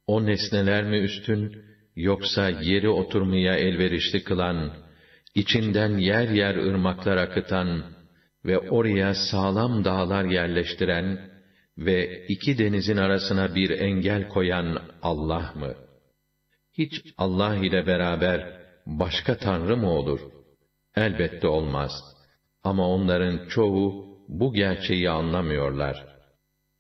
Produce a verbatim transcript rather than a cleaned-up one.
O nesneler mi üstün, yoksa yeri oturmaya elverişli kılan, içinden yer yer ırmaklar akıtan ve oraya sağlam dağlar yerleştiren ve iki denizin arasına bir engel koyan Allah mı? Hiç Allah ile beraber başka tanrı mı olur? Elbette olmaz. Ama onların çoğu bu gerçeği anlamıyorlar.